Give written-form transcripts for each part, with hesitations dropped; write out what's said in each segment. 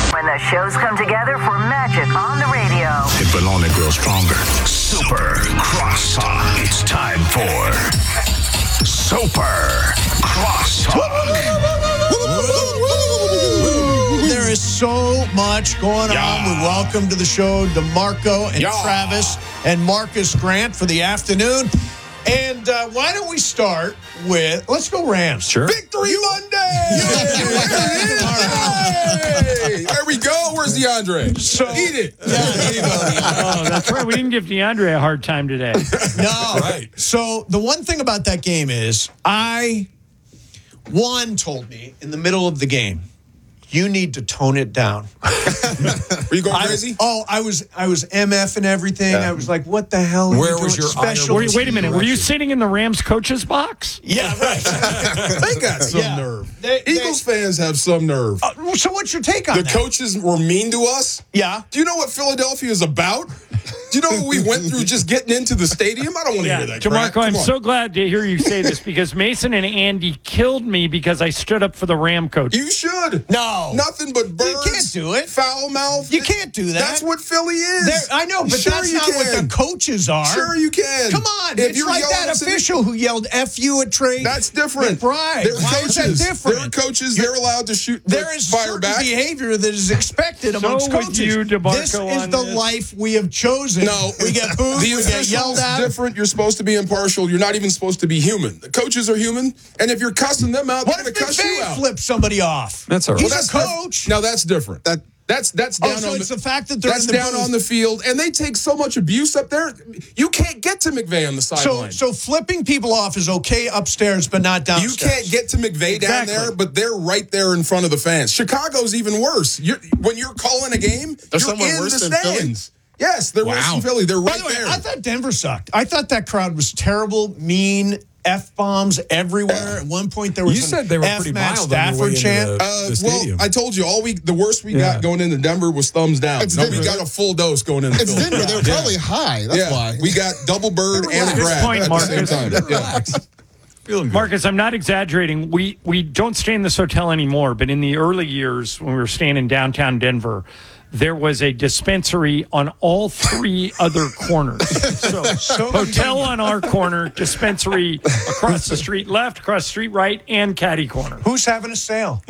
When the shows come together for magic on the radio. It will only grow stronger. Super Crosstalk. It's time for Super Crosstalk. There is so much going on. We welcome to the show DeMarco and Travis and Marcus Grant for the afternoon. And why don't we start with, let's go Rams. Sure. Victory Monday! Yay! There we go. Where's DeAndre? So, eat it. Oh, that's right. We didn't give DeAndre a hard time today. No. Right. So the one thing about that game is Juan told me in the middle of the game, you need to tone it down. Were you going crazy? I was MF and everything. Yeah. I was like, what the hell? Where was your special? Wait a minute. Were you sitting in the Rams coach's box? Yeah, right. They got some nerve. Eagles fans have some nerve. So what's your take on The that? coaches were mean to us. Yeah. Do you know what Philadelphia is about? Do you know what we went through just getting into the stadium? I don't want to hear that crap. DeMarco, I'm Come on. so glad to hear you say this because Mason and Andy killed me because I stood up for the Ram coach. You should. No. Nothing but birds. You can't do it. Foul mouth. You can't do that. That's what Philly is. I know, but Sure that's you not what can. the coaches are. Sure you can. Come on. If It's you're like yelling that at somebody- official who yelled F you at Trey. That's different. McBride. They're Why coaches. is that different? They're coaches. They're allowed to shoot. There is fire certain back. behavior that is expected amongst with coaches. you, DeMarco, this is on the this. life we have chosen. No, we get booed, the we get yelled official's at. different. You're supposed to be impartial. You're not even supposed to be human. The coaches are human, and if you're cussing them out, What they're if going to cuss you McVay out. flips somebody off? That's all right. He's Well, a that's coach. Now that's different. That's down so on it's the fact that they're that's in the down booth. on the field, and they take so much abuse up there. You can't get to McVay on the sideline. So flipping people off is okay upstairs, but not You downstairs. can't get to McVay down Exactly. there, but they're right there in front of the fans. Chicago's even worse. When you're calling a game, you're someone in worse the than Philly? stands. Yes, they're worse than Philly. They're By right the way, there. I thought Denver sucked. I thought that crowd was terrible, mean, F-bombs everywhere. At one point, there was You said they were F. pretty Matt mild on your way Stafford into chant. the Well, stadium. I told you all week. The worst we got going into Denver was thumbs down. It's No, Denver. we got a full dose going into It's Philly. Denver. They were probably high. That's why. We got double bird and a Good grab point, at the same Marcus. time. Yeah. Feeling good. Marcus, I'm not exaggerating. We don't stay in this hotel anymore, but in the early years when we were staying in downtown Denver, there was a dispensary on all three other corners. So hotel on our corner, dispensary across the street left, across the street right, and caddy corner. Who's having a sale?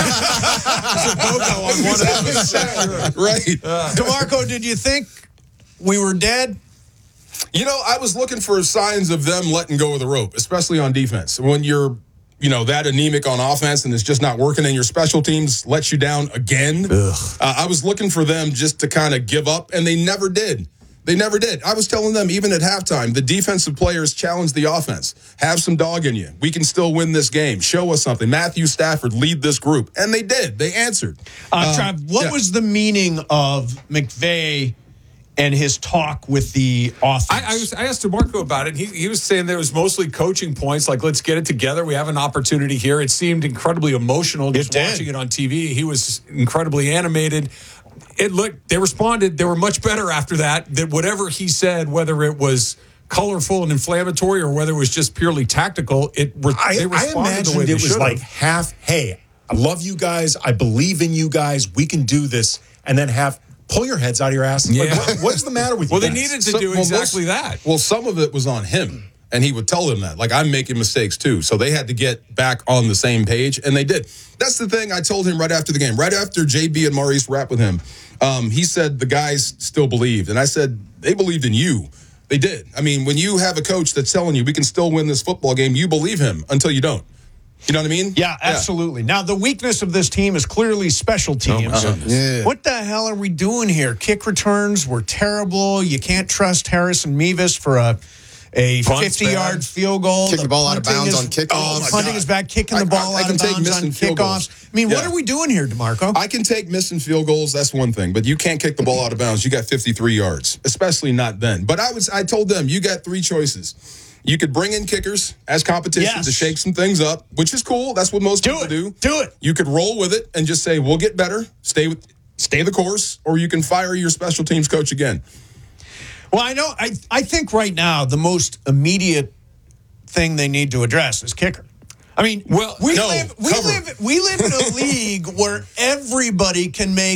Right. DeMarco, did you think we were dead? You know, I was looking for signs of them letting go of the rope, especially on defense. When you're, that anemic on offense and it's just not working and your special teams let you down again. I was looking for them just to kind of give up, and they never did. They never did. I was telling them, even at halftime, the defensive players challenge the offense. Have some dog in you. We can still win this game. Show us something. Matthew Stafford, lead this group. And they did. They answered. Trav, what was the meaning of McVay and his talk with the offense? I asked DeMarco about it. He was saying there was mostly coaching points, like, let's get it together. We have an opportunity here. It seemed incredibly emotional just watching it on TV. He was incredibly animated. They responded. They were much better after that. That whatever he said, whether it was colorful and inflammatory or whether it was just purely tactical, they I responded the way imagined they it was should like have. half, hey, I love you guys. I believe in you guys. We can do this. And then pull your heads out of your ass. Yeah. Like, what is the matter with Well, you they guys? needed to do exactly that. Well, some of it was on him, and he would tell them that. Like, I'm making mistakes too. So they had to get back on the same page, and they did. That's the thing I told him right after the game. Right after JB and Maurice rapped with him, he said the guys still believed. And I said, they believed in you. They did. I mean, when you have a coach that's telling you we can still win this football game, you believe him until you don't. You know what I mean? Yeah, absolutely. Now, the weakness of this team is clearly special teams. What the hell are we doing here? Kick returns were terrible. You can't trust Harris and Mevis for a 50-yard field goal. Kick the ball out of bounds on kickoffs. Punting is back, kicking the ball I out can of take bounds on missing field goals. kickoffs. I mean, what Yeah. are we doing here, DeMarco? I can take missing field goals. That's one thing, but you can't kick the ball out of bounds. You got 53 yards, especially not then. But I told them, you got three choices. You could bring in kickers as competition to shake some things up, which is cool. That's what most people do. Do it. You could roll with it and just say, we'll get better, stay the course, or you can fire your special teams coach again. Well, I know. I think right now the most immediate thing they need to address is kicker. I mean, we live in a league where everybody can make